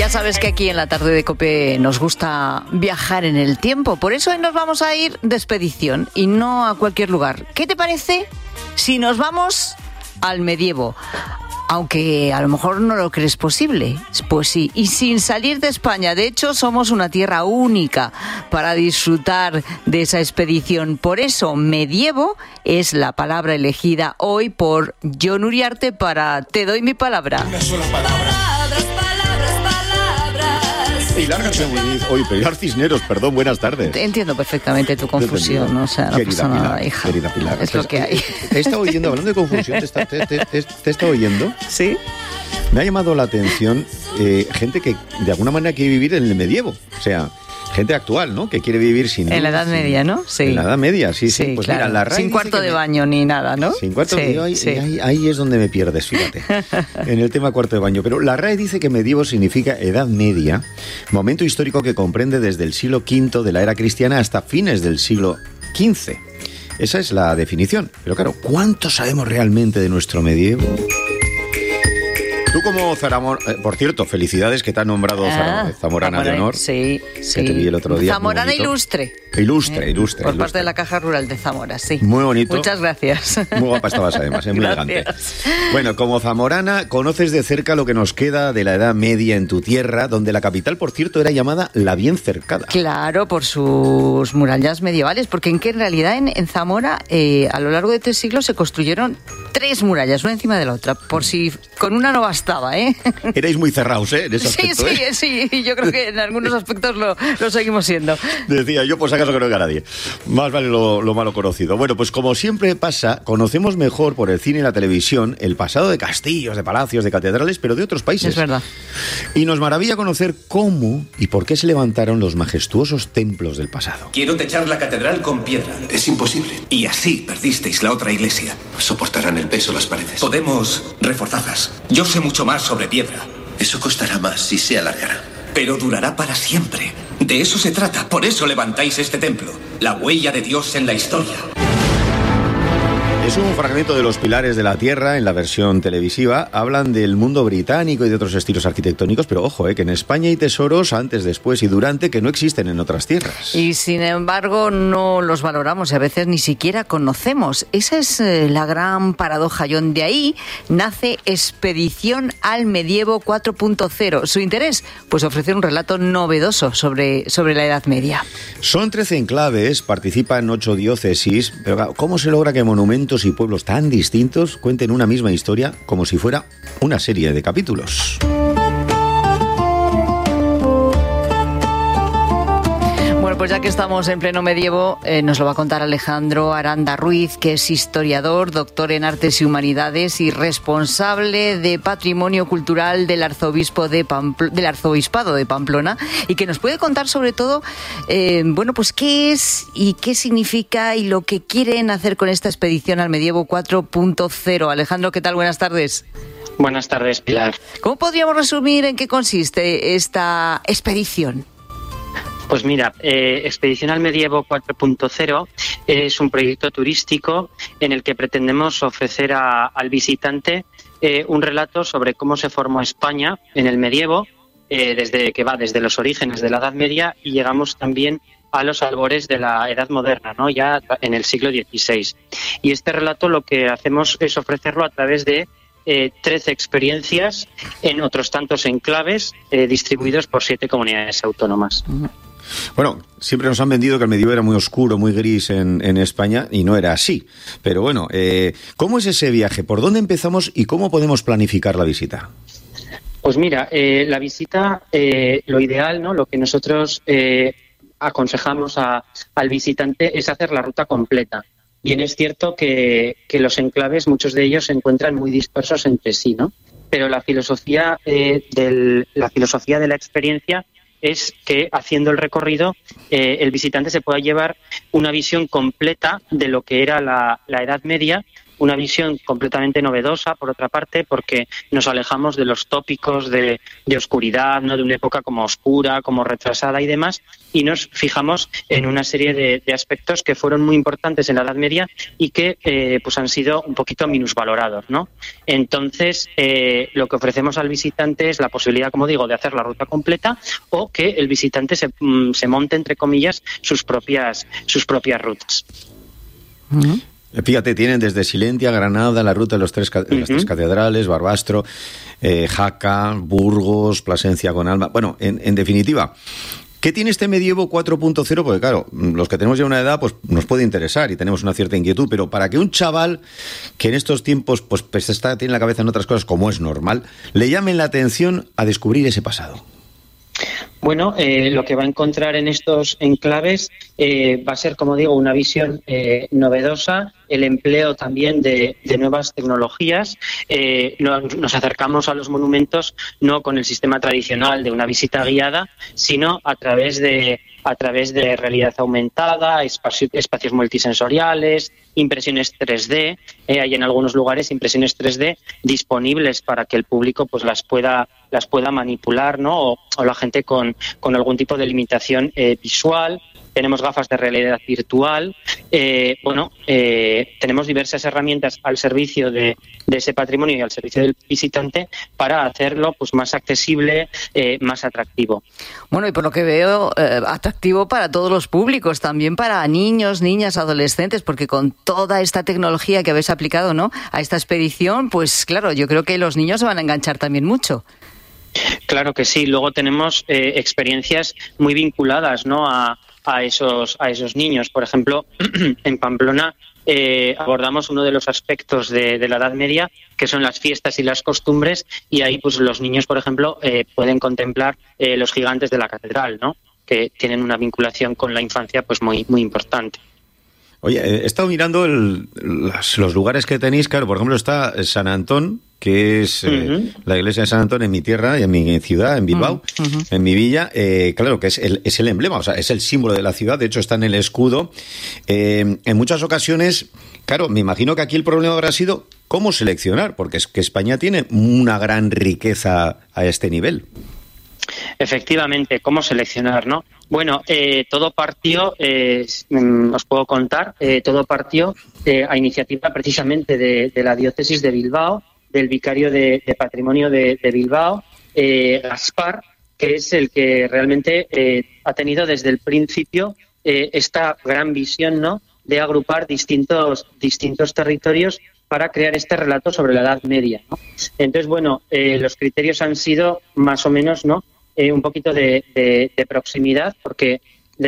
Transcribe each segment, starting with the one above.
Ya sabes que aquí en la tarde de COPE nos gusta viajar en el tiempo. Por eso hoy nos vamos a ir de expedición y no a cualquier lugar. ¿Qué te parece si nos vamos al medievo? Aunque a lo mejor no lo crees posible. Pues sí, y sin salir de España. De hecho, somos una tierra única para disfrutar de esa expedición. Por eso, medievo es la palabra elegida hoy por Jon Uriarte para Te doy mi palabra. Una sola palabra. Pilar Cisneros, perdón, buenas tardes. Entiendo perfectamente tu confusión, ¿no? O sea, no pasa nada, hija. Querida Pilar. Es lo que hay. Te he estado oyendo, hablando de confusión, te he estado oyendo. ¿Sí? Me ha llamado la atención gente que de alguna manera quiere vivir en el medievo. O sea, gente actual, ¿no? Que quiere vivir sin... En la Edad Media, ¿no? Sí. En la Edad Media, sí. Pues claro. Mira, la RAE sin cuarto de baño ni nada, ¿no? Sin cuarto de baño, ahí es donde me pierdes, fíjate. En el tema cuarto de baño. Pero la RAE dice que medievo significa Edad Media, momento histórico que comprende desde el siglo V de la era cristiana hasta fines del siglo XV. Esa es la definición. Pero claro, ¿cuánto sabemos realmente de nuestro medievo? Tú como Zamorana, por cierto, felicidades que te han nombrado Zamorana de honor. Sí. Que te vi el otro día. Zamorana ilustre. Ilustre. Por parte de la Caja Rural de Zamora, sí. Muy bonito. Muchas gracias. Muy guapa estabas además, muy elegante. Bueno, como zamorana, conoces de cerca lo que nos queda de la Edad Media en tu tierra, donde la capital, por cierto, era llamada La Bien Cercada. Claro, por sus murallas medievales, porque en realidad en Zamora, a lo largo de 3 siglos se construyeron 3 murallas, una encima de la otra, por si con una no bastaba, ¿eh? Erais muy cerrados, ¿eh? En ese aspecto, sí, yo creo que en algunos aspectos lo seguimos siendo. Decía yo, pues acaso que no oiga nadie. Más vale lo malo conocido. Bueno, pues como siempre pasa, conocemos mejor por el cine y la televisión el pasado de castillos, de palacios, de catedrales, pero de otros países. Es verdad. Y nos maravilla conocer cómo y por qué se levantaron los majestuosos templos del pasado. Quiero techar la catedral con piedra. Es imposible. Y así perdisteis la otra iglesia. Soportarán el peso las paredes. Podemos reforzarlas. Yo sé mucho más sobre piedra. Eso costará más si se alargará. Pero durará para siempre. De eso se trata. Por eso levantáis este templo. La huella de Dios en la historia. Es un fragmento de Los Pilares de la Tierra en la versión televisiva. Hablan del mundo británico y de otros estilos arquitectónicos, pero ojo, que en España hay tesoros antes, después y durante que no existen en otras tierras. Y sin embargo no los valoramos y a veces ni siquiera conocemos. Esa es la gran paradoja, Jon. De ahí nace Expedición al Medievo 4.0. Su interés, pues ofrecer un relato novedoso sobre la Edad Media. Son 13 enclaves, participan 8 diócesis, pero ¿cómo se logra que monumentos y pueblos tan distintos cuenten una misma historia como si fuera una serie de capítulos? Bueno, pues ya que estamos en pleno medievo, nos lo va a contar Alejandro Aranda Ruiz, que es historiador, doctor en Artes y Humanidades y responsable de Patrimonio Cultural del Arzobispado de Pamplona, y que nos puede contar sobre todo, pues qué es y qué significa y lo que quieren hacer con esta expedición al medievo 4.0. Alejandro, ¿qué tal? Buenas tardes. Buenas tardes, Pilar. ¿Cómo podríamos resumir en qué consiste esta expedición? Pues mira, Expedición al Medievo 4.0 es un proyecto turístico en el que pretendemos ofrecer al visitante un relato sobre cómo se formó España en el medievo, desde los orígenes de la Edad Media, y llegamos también a los albores de la Edad Moderna, ¿no? Ya en el siglo XVI. Y este relato lo que hacemos es ofrecerlo a través de 13 experiencias en otros tantos enclaves distribuidos por 7 comunidades autónomas. Bueno, siempre nos han vendido que el medievo era muy oscuro, muy gris en España, y no era así. Pero bueno, ¿cómo es ese viaje? ¿Por dónde empezamos y cómo podemos planificar la visita? Pues mira, la visita, lo ideal, ¿no? Lo que nosotros aconsejamos al visitante es hacer la ruta completa. Bien es cierto que los enclaves, muchos de ellos se encuentran muy dispersos entre sí, ¿no? Pero la filosofía de la experiencia es que, haciendo el recorrido, el visitante se pueda llevar una visión completa de lo que era la Edad Media una visión completamente novedosa, por otra parte, porque nos alejamos de los tópicos de oscuridad, ¿no? De una época como oscura, como retrasada y demás, y nos fijamos en una serie de aspectos que fueron muy importantes en la Edad Media y que pues han sido un poquito minusvalorados, ¿no? Entonces, lo que ofrecemos al visitante es la posibilidad, como digo, de hacer la ruta completa o que el visitante se monte, entre comillas, sus propias rutas. Fíjate, tienen desde Silentia, Granada, la ruta de las tres catedrales, Barbastro, Jaca, Burgos, Plasencia con Alma. Bueno, en definitiva, ¿qué tiene este medievo 4.0? Porque claro, los que tenemos ya una edad, pues nos puede interesar y tenemos una cierta inquietud, pero para que un chaval que en estos tiempos pues tiene la cabeza en otras cosas, como es normal, le llamen la atención a descubrir ese pasado. Bueno, lo que va a encontrar en estos enclaves va a ser, como digo, una visión novedosa, el empleo también de nuevas tecnologías. Nos acercamos a los monumentos no con el sistema tradicional de una visita guiada, sino a través de realidad aumentada, espacios multisensoriales, impresiones 3D. Hay en algunos lugares impresiones 3D disponibles para que el público pues las pueda manipular, ¿no? O la gente con algún tipo de limitación visual. Tenemos gafas de realidad virtual. Tenemos diversas herramientas al servicio de ese patrimonio y al servicio del visitante para hacerlo pues más accesible, más atractivo. Bueno, y por lo que veo, atractivo para todos los públicos, también para niños, niñas, adolescentes, porque con toda esta tecnología que habéis aplicado, ¿no?, a esta expedición, pues claro, yo creo que los niños se van a enganchar también mucho. Claro que sí. Luego tenemos experiencias muy vinculadas, ¿no?, a esos niños. Por ejemplo, en Pamplona abordamos uno de los aspectos de la Edad Media, que son las fiestas y las costumbres, y ahí pues los niños, por ejemplo, pueden contemplar los gigantes de la catedral, ¿no?, que tienen una vinculación con la infancia pues muy, muy importante. Oye, he estado mirando los lugares que tenéis. Claro, por ejemplo, está San Antón, que es la iglesia de San Antón en mi tierra, en mi ciudad, en Bilbao, en mi villa. Claro, que es el emblema, o sea, es el símbolo de la ciudad. De hecho, está en el escudo. En muchas ocasiones, claro, me imagino que aquí el problema habrá sido cómo seleccionar, porque es que España tiene una gran riqueza a este nivel. Efectivamente, ¿cómo seleccionar, no? Bueno, todo partió, os puedo contar, todo partió a iniciativa precisamente de la diócesis de Bilbao, del vicario de Patrimonio de Bilbao, Gaspar, que es el que realmente ha tenido desde el principio esta gran visión, ¿no?, de agrupar distintos territorios para crear este relato sobre la Edad Media, ¿no? Entonces, bueno, los criterios han sido más o menos, ¿no?, un poquito de proximidad, porque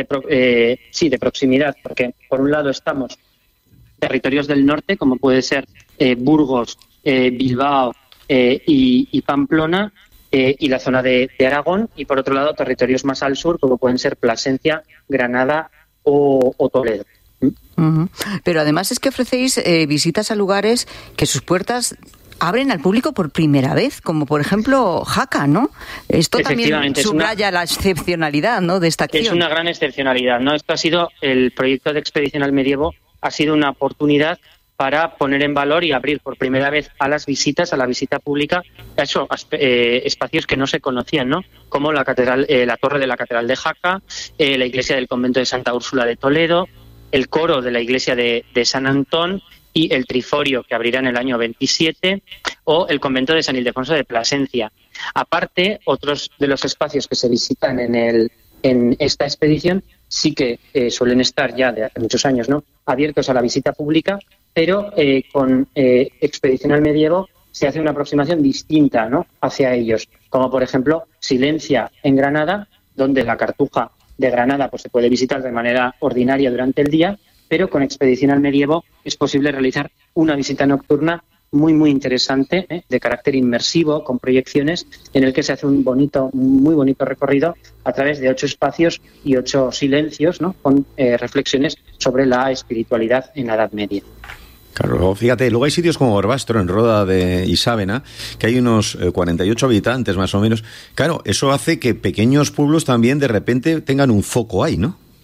de proximidad, porque por un lado estamos territorios del norte, como puede ser Burgos, Bilbao y Pamplona, y la zona de Aragón, y por otro lado territorios más al sur, como pueden ser Plasencia, Granada o Toledo. Pero además es que ofrecéis visitas a lugares que sus puertas abren al público por primera vez, como por ejemplo Jaca, ¿no? Esto también subraya la excepcionalidad, ¿no?, de esta acción. Es una gran excepcionalidad, ¿no? Esto ha sido, el proyecto de Expedición al Medievo ha sido una oportunidad para poner en valor y abrir por primera vez a las visitas, a la visita pública, espacios que no se conocían, ¿no?, como la catedral, la torre de la Catedral de Jaca, la iglesia del convento de Santa Úrsula de Toledo, el coro de la iglesia de San Antón y el triforio, que abrirá en el año 27, o el convento de San Ildefonso de Plasencia. Aparte, otros de los espacios que se visitan en esta expedición sí que suelen estar ya de hace muchos años, ¿no?, abiertos a la visita pública, pero con Expedición al Medievo se hace una aproximación distinta, ¿no?, hacia ellos, como por ejemplo Silencia en Granada, donde la Cartuja de Granada pues se puede visitar de manera ordinaria durante el día, pero con Expedición al Medievo es posible realizar una visita nocturna muy, muy interesante, de carácter inmersivo, con proyecciones, en el que se hace un muy bonito recorrido a través de 8 espacios y 8 silencios, ¿no?, con reflexiones sobre la espiritualidad en la Edad Media. Claro, fíjate, luego hay sitios como Barbastro, en Roda de Isávena, que hay unos 48 habitantes más o menos. Claro, eso hace que pequeños pueblos también de repente tengan un foco ahí, ¿no?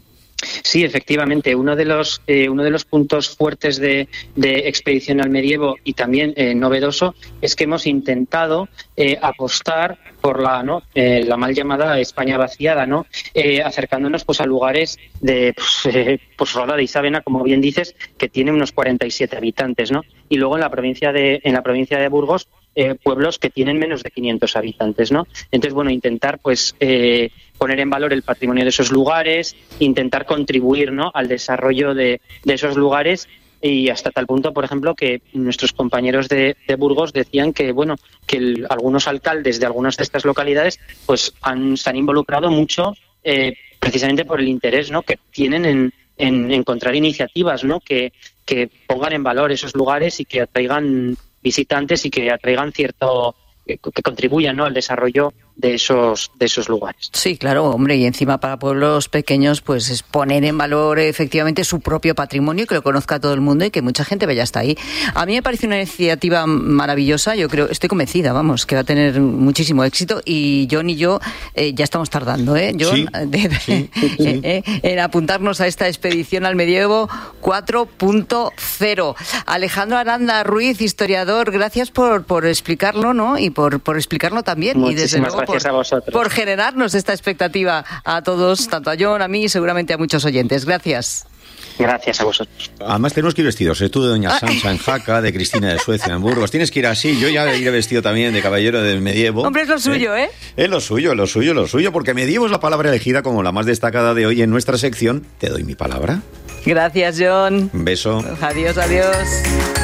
Sí, efectivamente. Uno de los puntos fuertes de Expedición al Medievo y también novedoso es que hemos intentado apostar por la mal llamada España vaciada, ¿no? Acercándonos pues a lugares de pues Roda de Isabena, como bien dices, que tiene unos 47 habitantes, ¿no? Y luego en la provincia de Burgos, pueblos que tienen menos de 500 habitantes, ¿no? Entonces, bueno, intentar pues poner en valor el patrimonio de esos lugares, intentar contribuir, ¿no?, al desarrollo de esos lugares, y hasta tal punto, por ejemplo, que nuestros compañeros de Burgos decían que, bueno, que algunos alcaldes de algunas de estas localidades pues se han involucrado mucho precisamente por el interés, ¿no?, que tienen en encontrar iniciativas, ¿no?, que pongan en valor esos lugares y que atraigan visitantes y que atraigan que contribuyan, ¿no?, al desarrollo de esos lugares. Sí, claro, hombre, y encima para pueblos pequeños pues es poner en valor efectivamente su propio patrimonio, que lo conozca todo el mundo y que mucha gente vaya hasta ahí. A mí me parece una iniciativa maravillosa, yo creo, estoy convencida, vamos, que va a tener muchísimo éxito, y John y yo ya estamos tardando, John, sí. En apuntarnos a esta Expedición al Medievo 4.0. Alejandro Aranda Ruiz, historiador, gracias por explicarlo, ¿no?, y por explicarlo también. Muchísimas y desde luego gracias a vosotros. Por generarnos esta expectativa a todos, tanto a John, a mí y seguramente a muchos oyentes. Gracias. Gracias a vosotros. Además tenemos que ir vestidos, tú de Doña Sancha en Jaca, de Cristina de Suecia en Burgos. Tienes que ir así, yo ya iré vestido también de caballero del medievo. Hombre, es lo suyo, Es lo suyo, porque medievo es la palabra elegida como la más destacada de hoy en nuestra sección. Te doy mi palabra. Gracias, John. Un beso. Adiós.